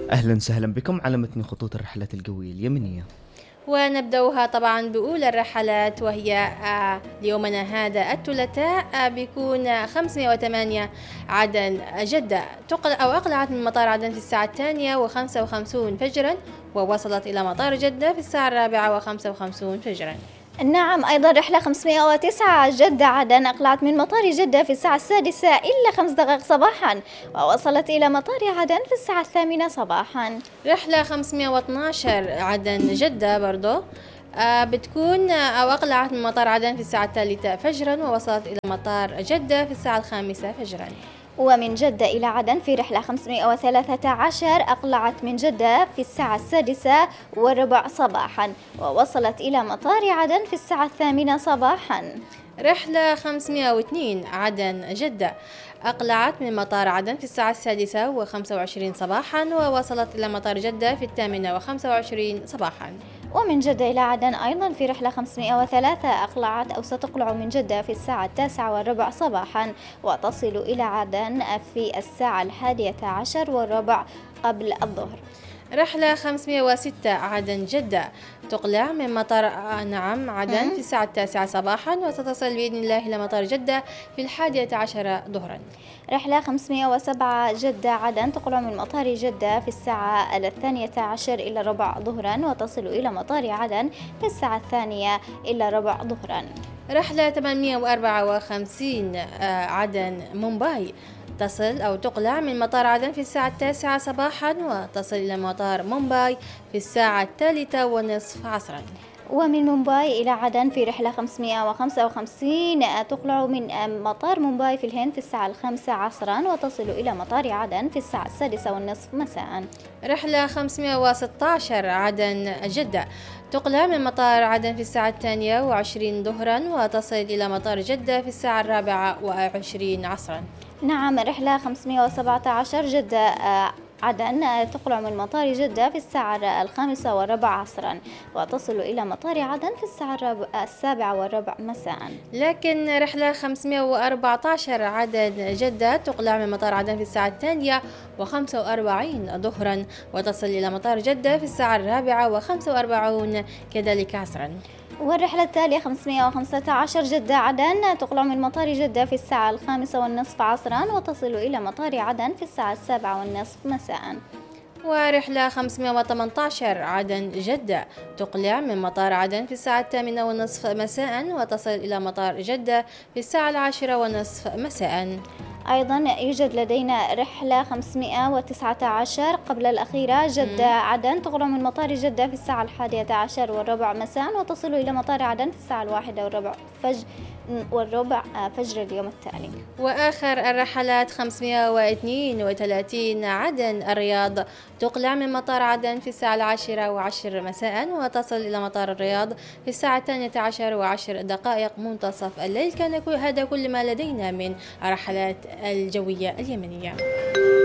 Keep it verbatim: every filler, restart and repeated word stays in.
أهلا وسهلا بكم على متن خطوط الرحلات الجوية اليمنية. ونبدأها طبعا بأولى الرحلات، وهي آه، ليومنا هذا الثلاثاء آه، بيكون خمسمائة وثمانية عدن جدة تقل أو أقلعت من مطار عدن في الساعة الثانية وخمسة وخمسون فجرا، ووصلت إلى مطار جدة في الساعة الرابعة وخمسة وخمسون فجرا. نعم، أيضا رحلة خمسمائة وتسعة جدة عدن أقلعت من مطار جدة في الساعة السادسة إلا خمس دقائق صباحا، ووصلت إلى مطار عدن في الساعة الثامنة صباحا. رحلة خمسمائة واثناشر عدن جدة برضو آه، بتكون آه، أو أقلعت من مطار عدن في الساعة الثالثة فجرا، ووصلت إلى مطار جدة في الساعة الخامسة فجرا. ومن جدة إلى عدن في رحلة خمسمائة وثلاثة عشر أقلعت من جدة في الساعة السادسة والربع صباحا، ووصلت إلى مطار عدن في الساعة الثامنة صباحا. رحلة خمسمائة واثنين عدن جدة أقلعت من مطار عدن في الساعة السادسة وخمسة وعشرين صباحا، ووصلت إلى مطار جدة في الثامنة وخمسة وعشرين صباحا. ومن جدة إلى عدن أيضا في رحلة خمسمائة وثلاثة أقلعت أو ستقلع من جدة في الساعة التاسعة والربع صباحا، وتصل إلى عدن في الساعة الحادية عشر والربع قبل الظهر. رحلة خمسمائة وستة عدن جدة تقلع من مطار آه نعم عدن في الساعة التاسعة صباحا، وستصل بإذن الله إلى مطار جدة في الحادية عشرة ظهرا. رحلة خمسمائة وسبعة جدة عدن تقلع من مطار جدة في الساعة الثانية عشر إلى ربع ظهرا، وتصل إلى مطار عدن في الساعة الثانية إلى ربع ظهرا. رحلة ثمانمائة وأربعة وخمسين آه عدن مومباي تصل أو تقلع من مطار عدن في الساعة التاسعة صباحا، وتصل إلى مطار مومباي في الساعة الثالثة والنصف عصرا. ومن مومباي إلى عدن في رحلة خمسمائة وخمسة وخمسين تقلع من مطار مومباي في الهند في الساعة الخامسة عصرا، وتصل إلى مطار عدن في الساعة السادسة والنصف مساء. رحلة خمسمائة وستة عشر عدن جدة تقلع من مطار عدن في الساعة الثانية وعشرين ظهرا، وتصل إلى مطار جدة في الساعة الرابعة وعشرين عصرا. نعم، رحلة خمسمائة وسبعة عشر جدة عدن تقلع من مطار جدة في الساعة الخامسة والربع عصرا، وتصل إلى مطار عدن في الساعة السابعة والربع مساء. لكن رحلة خمسمائة وأربعة عشر عدن جدة تقلع من مطار عدن في الساعة الثانية وخمسة وأربعين ظهرا، وتصل إلى مطار جدة في الساعة الرابعة وخمسة وأربعين كذلك عصرا. والرحلة التالية خمسمائة وخمسة عشر جدة عدن تقلع من مطار جدة في الساعة الخامسة والنصف عصرا، وتصل إلى مطار عدن في الساعة السابعة والنصف مساء. ورحلة خمسمائة وثمانية عشر عدن جدة تقلع من مطار عدن في الساعة الثامنة والنصف مساء، وتصل إلى مطار جدة في الساعة العاشرة والنصف مساء. أيضا يوجد لدينا رحلة خمسمائة وتسعة عشر قبل الأخيرة جدة مم. عدن تقلع من مطار جدة في الساعة الحادية عشر والربع مساء، وتصل إلى مطار عدن في الساعة الواحدة والربع فجر والربع فجر اليوم التالي. وآخر الرحلات خمسمائة واثنين وثلاثين عدن الرياض تقلع من مطار عدن في الساعة العاشرة وعشر مساء، وتصل إلى مطار الرياض في الساعة الثانية عشر وعشر دقائق منتصف الليل. كان هذا كل ما لدينا من الرحلات الجوية اليمنية.